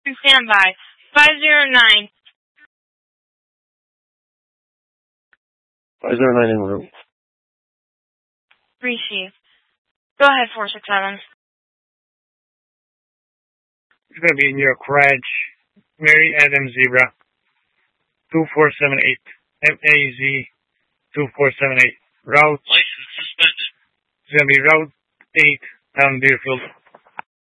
Stand by. 509. 509 en route. Receive. Go ahead, 467. It's going to be in New York Reg, Mary Adam Zebra, 2478, MAZ 2478. Route. License suspended. It's going to be Route 8 down Deerfield.